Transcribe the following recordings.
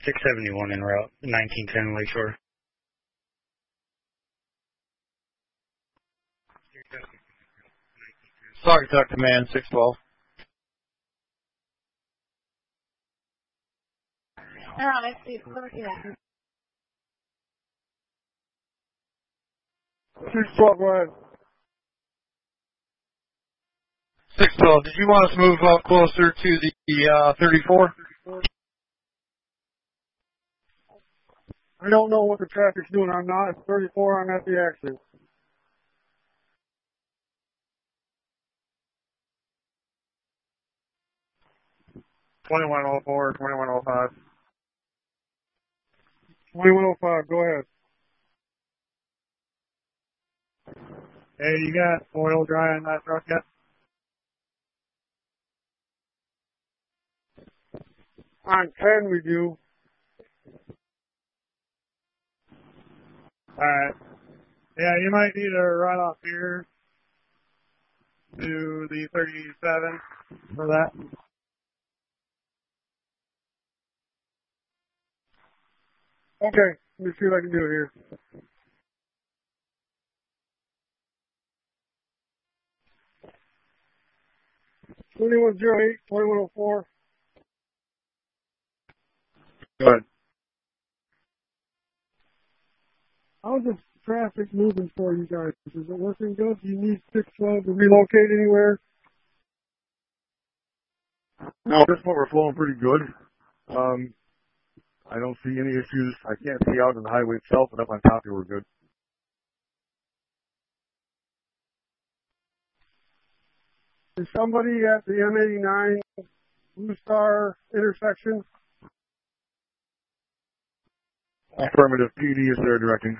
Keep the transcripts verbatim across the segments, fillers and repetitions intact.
six seventy-one en route, nineteen ten Lakeshore. Saugatuck Command, six twelve. Alright, please, looking at six twelve, go ahead. six twelve, did you want us to move up closer to the uh, thirty-four? I don't know what the traffic's doing. I'm not at thirty-four. I'm at the exit. twenty-one oh four, twenty-one oh five. twenty-one oh five, go ahead. Hey, you got oil dry on that truck yet? On ten we do. Alright. Yeah, you might need to run up here to the thirty-seven for that. Okay, let me see what I can do here. twenty-one oh eight, twenty-one oh four. Go ahead. How's the traffic moving for you guys? Is it working good? Do you need six twelve to relocate anywhere? No, this one we're flowing pretty good. Um, I don't see any issues. I can't see out on the highway itself, but up on top here we're good. Is somebody at the M eighty-nine Blue Star intersection? Affirmative. P D is there directing.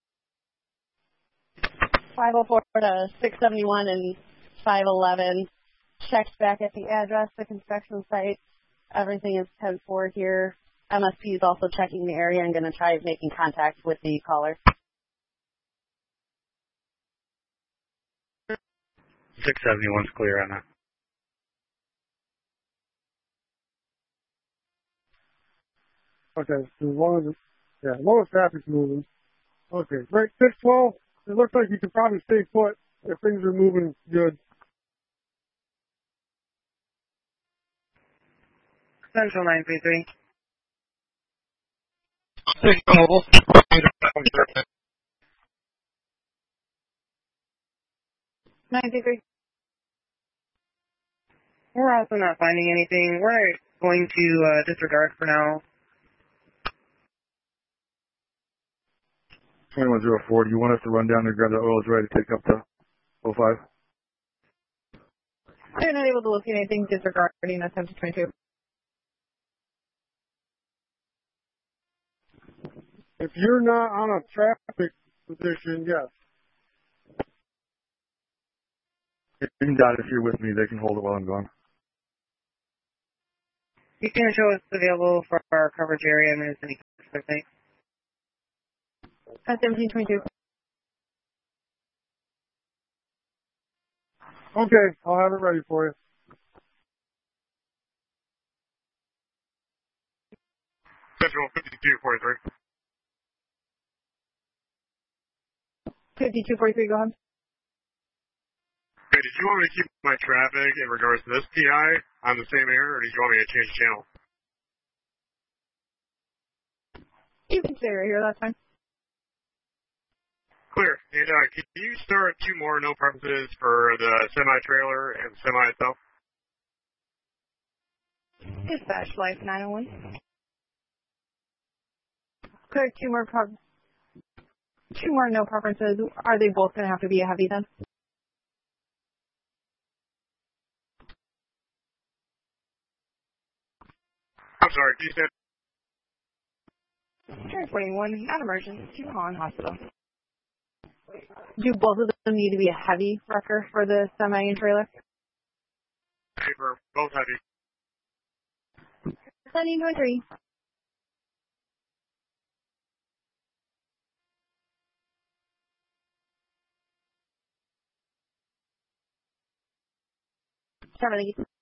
five oh four to six seventy-one and five eleven. Checked back at the address, the construction site. Everything is ten four here. M S P is also checking the area and going to try making contact with the caller. six seventy-one's clear on that. Okay, so one of the, yeah, lowest traffic's moving. Okay, great. six twelve, it looks like you can probably stay put if things are moving good. Central nine three three. six twelve. nine three three. We're also not finding anything. We're going to uh, disregard for now. twenty-one oh four, do you want us to run down there and grab the oil dry to take up to oh five? They're not able to locate anything disregarding the seven twenty-two. If you're not on a traffic position, yes. You can dot if you're with me. They can hold it while I'm gone. You can show us available for our coverage area and there's any things. At seventeen twenty-two. Okay, I'll have it ready for you. Central fifty-two forty-three. fifty-two forty-three, go ahead. Hey, did you want me to keep my traffic in regards to this P I on the same air, or did you want me to change channel? You can stay right here, that's fine. Clear. And uh, can you start two more no preferences for the semi-trailer and the semi itself? Dispatch Life nine oh one. Clear, two more pro- two more no preferences. Are they both going to have to be a heavy then? I'm sorry, you said? Turn twenty-one, non-emergent, to Han Hospital. Do both of them need to be a heavy wrecker for the semi and trailer? Paper, both heavy. Sending to three. Terminate.